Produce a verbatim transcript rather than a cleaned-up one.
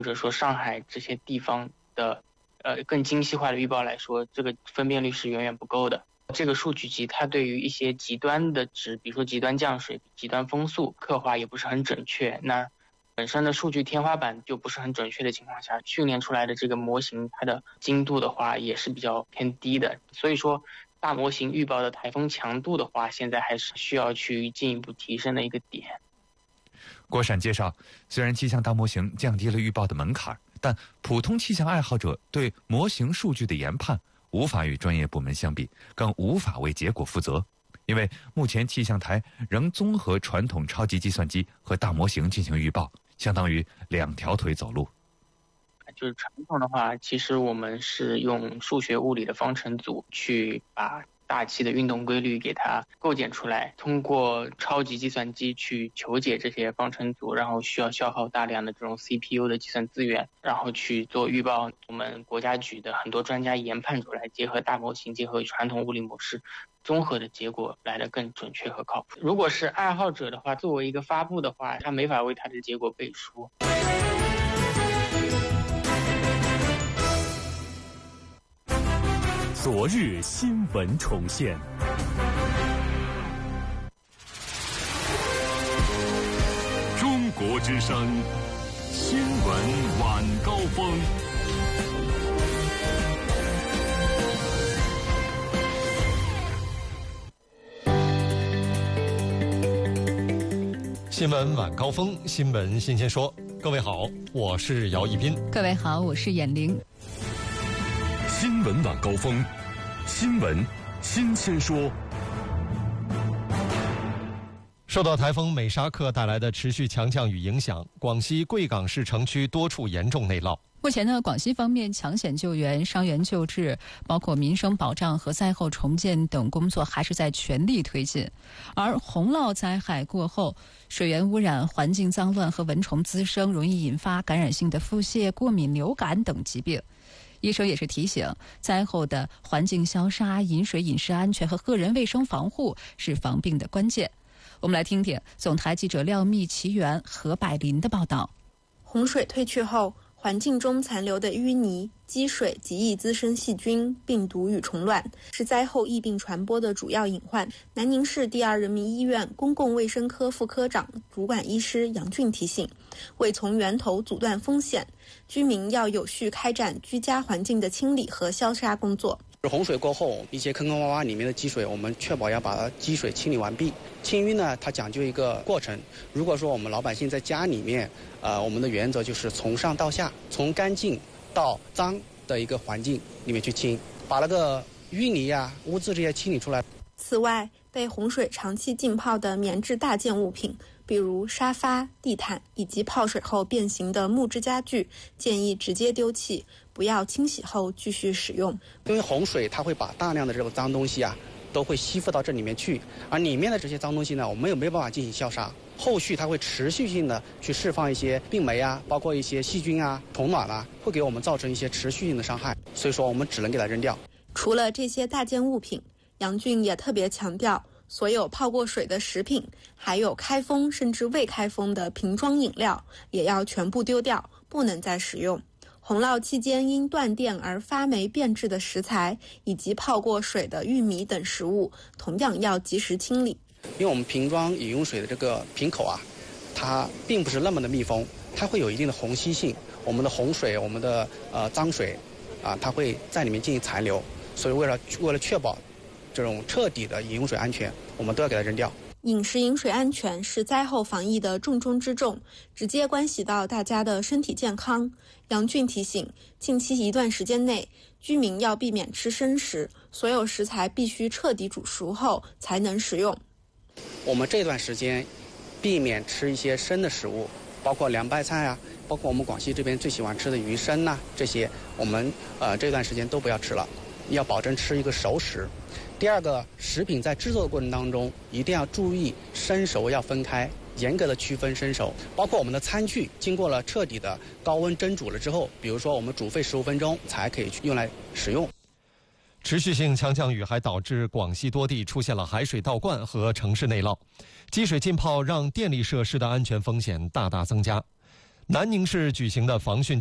或者说上海这些地方的呃更精细化的预报来说，这个分辨率是远远不够的。这个数据集它对于一些极端的值，比如说极端降水、极端风速刻画也不是很准确。那本身的数据天花板就不是很准确的情况下，训练出来的这个模型它的精度的话也是比较偏低的。所以说大模型预报的台风强度的话，现在还是需要去进一步提升的一个点。 郭闪介绍，虽然气象大模型降低了预报的门槛，但普通气象爱好者对模型数据的研判无法与专业部门相比，更无法为结果负责。因为目前气象台仍综合传统超级计算机和大模型进行预报，相当于两条腿走路。 就是传统的话，其实我们是用数学物理的方程组去把大气的运动规律给它构建出来，通过超级计算机去求解这些方程组，然后需要消耗大量的这种 C P U 的计算资源，然后去做预报。我们国家局的很多专家研判出来，结合大模型，结合传统物理模式，综合的结果来得更准确和靠谱。如果是爱好者的话，作为一个发布的话，他没法为他的结果背书。 昨日新闻重现，中国之声新闻晚高峰。 新闻晚高峰，新闻新鲜说。各位好，我是姚一斌。 各位好，我是闫玲。 新闻晚高峰，新闻新鲜说。 受到台风美沙克带来的持续强降雨影响，广西贵港市城区多处严重内涝。 目前呢，广西方面抢险救援、伤员救治，包括民生保障和灾后重建等工作还是在全力推进。而洪涝灾害过后，水源污染、环境脏乱和蚊虫滋生，容易引发感染性的腹泻、过敏、流感等疾病。医生也是提醒，灾后的环境消杀、饮水饮食安全和个人卫生防护是防病的关键。我们来听听总台记者廖密、齐源、何百林的报道。 洪水退去后，环境中残留的淤泥、积水极易滋生细菌、病毒与虫卵，是灾后疫病传播的主要隐患。南宁市第二人民医院公共卫生科副科长、主管医师杨俊提醒，为从源头阻断风险，居民要有序开展居家环境的清理和消杀工作。 洪水过后，一些坑坑洼洼里面的积水，我们确保要把它积水清理完毕。清淤呢，它讲究一个过程。如果说我们老百姓在家里面，呃，我们的原则就是从上到下，从干净到脏的一个环境里面去清，把那个淤泥啊、污渍这些清理出来。 此外，被洪水长期浸泡的棉质大件物品，比如沙发、地毯以及泡水后变形的木质家具，建议直接丢弃，不要清洗后继续使用。 因为洪水它会把大量的这种脏东西啊都会吸附到这里面去，而里面的这些脏东西呢，我们又没有办法进行消杀，后续它会持续性的去释放一些病媒啊，包括一些细菌啊、虫卵啊，会给我们造成一些持续性的伤害，所以说我们只能给它扔掉。 除了这些大件物品，杨俊也特别强调，所有泡过水的食品，还有开封甚至未开封的瓶装饮料，也要全部丢掉，不能再使用。洪涝期间因断电而发霉变质的食材，以及泡过水的玉米等食物，同样要及时清理。 因为我们瓶装饮用水的这个瓶口啊，它并不是那么的密封，它会有一定的虹吸性。我们的洪水、我们的呃脏水啊，它会在里面进行残留，所以为了为了确保这种彻底的饮用水安全，我们都要给它扔掉。 饮食饮水安全是灾后防疫的重中之重，直接关系到大家的身体健康。杨俊提醒，近期一段时间内，居民要避免吃生食，所有食材必须彻底煮熟后才能食用。 我们这段时间避免吃一些生的食物，包括凉拌菜啊，包括我们广西这边最喜欢吃的鱼生呐、啊，这些我们呃这段时间都不要吃了，要保证吃一个熟食。第二个，食品在制作的过程当中一定要注意生熟要分开，严格的区分生熟。包括我们的餐具经过了彻底的高温蒸煮了之后，比如说我们煮沸十五分钟才可以用来使用。 持续性强降雨还导致广西多地出现了海水倒灌和城市内涝，积水浸泡让电力设施的安全风险大大增加。 南宁市举行的防汛